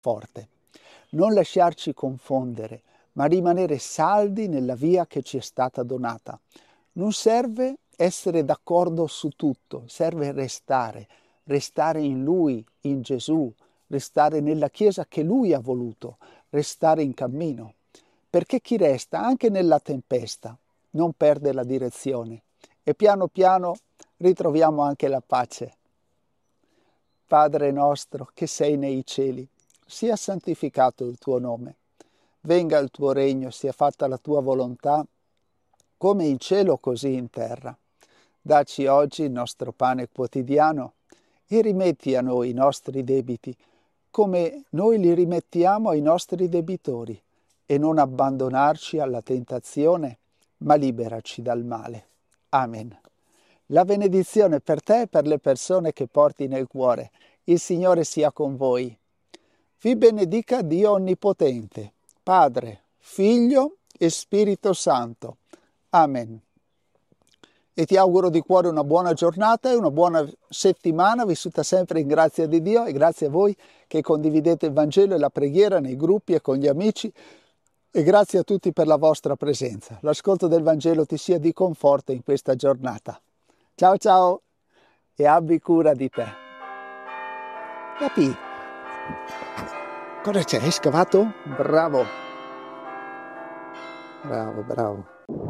forte. Non lasciarci confondere, ma rimanere saldi nella via che ci è stata donata. Non serve essere d'accordo su tutto, serve restare in Lui, in Gesù, restare nella Chiesa che Lui ha voluto, restare in cammino. Perché chi resta, anche nella tempesta, non perde la direzione e piano piano ritroviamo anche la pace. Padre nostro che sei nei cieli, sia santificato il tuo nome. Venga il tuo regno, sia fatta la tua volontà, come in cielo così in terra. Dacci oggi il nostro pane quotidiano e rimetti a noi i nostri debiti, come noi li rimettiamo ai nostri debitori, e non abbandonarci alla tentazione, ma liberaci dal male. Amen. La benedizione per te e per le persone che porti nel cuore. Il Signore sia con voi. Vi benedica Dio Onnipotente, Padre, Figlio e Spirito Santo. Amen. E ti auguro di cuore una buona giornata e una buona settimana vissuta sempre in grazia di Dio, e grazie a voi che condividete il Vangelo e la preghiera nei gruppi e con gli amici, e grazie a tutti per la vostra presenza. L'ascolto del Vangelo ti sia di conforto in questa giornata. Ciao ciao e abbi cura di te. Capi? Cosa c'è? Hai scavato? Bravo. Bravo, bravo.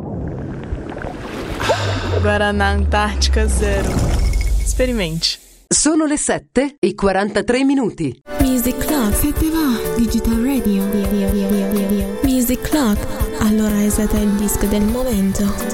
Guaraná Antártica Zero. Sperimente. Sono le 7:43. Music Club. Se te va, Digital Radio. Music Club. Allora esate il disco del momento.